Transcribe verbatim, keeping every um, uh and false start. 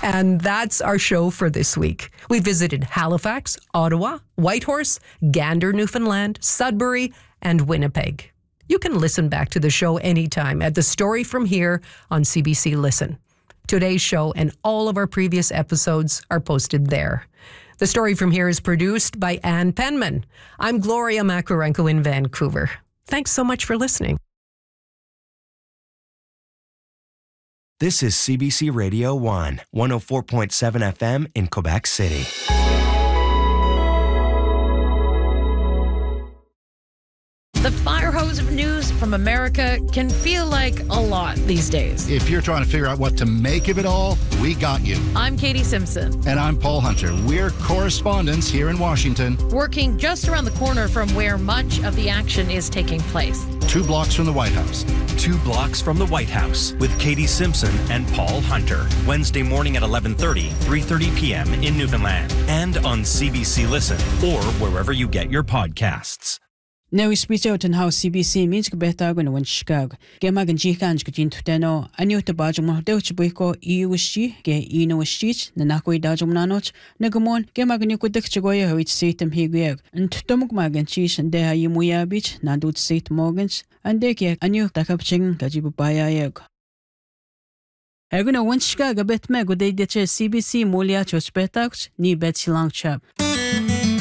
And that's our show for this week. We visited Halifax, Ottawa, Whitehorse, Gander, Newfoundland, Sudbury, and Winnipeg. You can listen back to the show anytime at The Story From Here on C B C Listen. Today's show and all of our previous episodes are posted there. The Story From Here is produced by Ann Penman. I'm Gloria Makarenko in Vancouver. Thanks so much for listening. This is C B C Radio one, one oh four point seven F M in Quebec City. The fire hose of news from America can feel like a lot these days. If you're trying to figure out what to make of it all, we got you. I'm Katie Simpson. And I'm Paul Hunter. We're correspondents here in Washington. Working just around the corner from where much of the action is taking place. Two blocks from the White House. Two blocks from the White House with Katie Simpson and Paul Hunter. Wednesday morning at eleven thirty, three thirty p.m. in Newfoundland. And on C B C Listen or wherever you get your podcasts. No speech out in how C B C means go better when one Chicago. Gemag and Jikans go into Teno, and you to Bajum Deutsche Boyko, E U S G, Ge Eno Stitch, Nanako Dajum Nanot, Negomon, Gemag and Yuko Dexagoya, who it's Satum Higueg, and Tomuk Mag and Cheese and Deha Yumuya Beach, Nandut State Morgans, and Deke, and you Takapching, Gajibu Bayayeg. Eguna one Chicago bet me go they ditch C B C Molia Church Betax, ni bet Silang Chap.